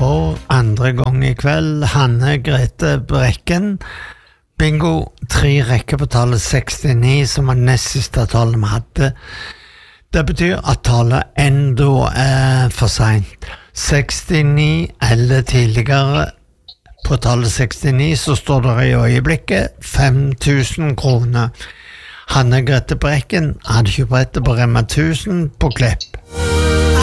for andre gang I kveld. Hanne Grete Brekken. Bingo, 3 rekker på tallet 69, som var nest siste tallet vi hadde. Det betyr at tallet enda for sent. 69 eller tidligere på tallet 69 så står det I øyeblikket 5.000 kroner. Hanne Grete Brekken hadde kjøpt på Rema 1000 på Klepp.